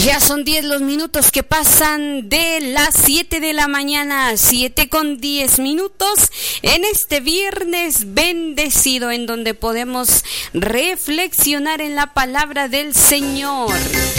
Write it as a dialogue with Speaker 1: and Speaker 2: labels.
Speaker 1: Ya son 10 los minutos que pasan de las 7 de la mañana, 7:10 en este viernes bendecido, en donde podemos reflexionar en la palabra del Señor.